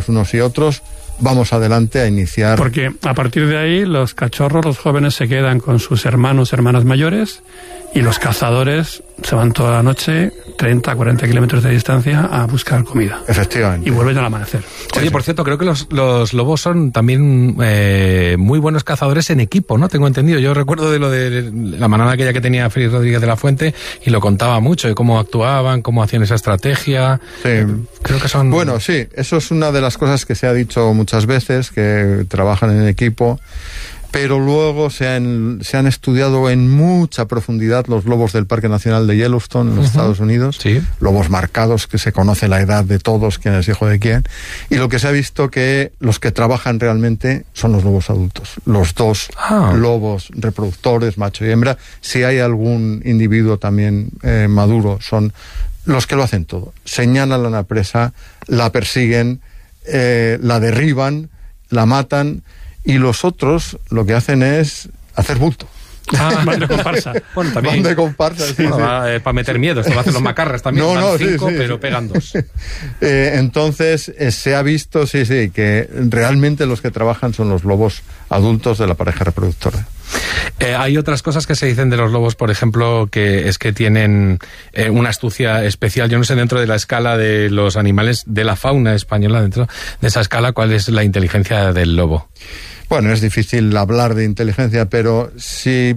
años unos y otros, vamos adelante a iniciar. Porque a partir de ahí los cachorros, los jóvenes se quedan con sus hermanos, hermanas mayores, y los cazadores se van toda la noche, 30, 40 kilómetros de distancia, a buscar comida. Efectivamente. Y vuelven al amanecer. Oye, por cierto, creo que los lobos son también muy buenos cazadores en equipo, ¿no? Tengo entendido. Yo recuerdo de lo de la manada aquella que tenía Félix Rodríguez de la Fuente, y lo contaba mucho, de cómo actuaban, cómo hacían esa estrategia. Sí. Creo que son... Bueno, sí, eso es una de las cosas que se ha dicho muchas veces, que trabajan en equipo, pero luego se han estudiado en mucha profundidad los lobos del Parque Nacional de Yellowstone en los Estados Unidos, sí. Lobos marcados, que se conoce la edad de todos, quién es hijo de quién, y lo que se ha visto que los que trabajan realmente son los lobos adultos, los dos lobos reproductores, macho y hembra. Si hay algún individuo también maduro, son los que lo hacen todo, señalan a la presa, la persiguen, la derriban, la matan, y los otros lo que hacen es hacer bulto. Van de comparsa. Bueno, también. Van de comparsa, sí. Bueno, para meter miedo. Esto lo hacen los macarras también. Van 5, pero pegan 2. Entonces, se ha visto, que realmente los que trabajan son los lobos adultos de la pareja reproductora. Hay otras cosas que se dicen de los lobos, por ejemplo, que es que tienen una astucia especial. Yo no sé, dentro de la escala de los animales, de la fauna española, dentro de esa escala, ¿cuál es la inteligencia del lobo? Bueno, es difícil hablar de inteligencia, pero si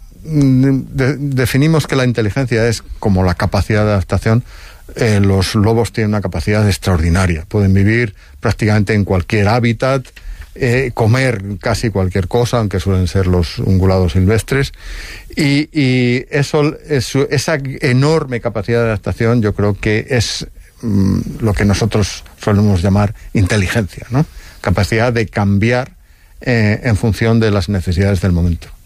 definimos que la inteligencia es como la capacidad de adaptación, los lobos tienen una capacidad extraordinaria. Pueden vivir prácticamente en cualquier hábitat, comer casi cualquier cosa, aunque suelen ser los ungulados silvestres, y esa enorme capacidad de adaptación yo creo que es lo que nosotros solemos llamar inteligencia, ¿no? Capacidad de cambiar en función de las necesidades del momento.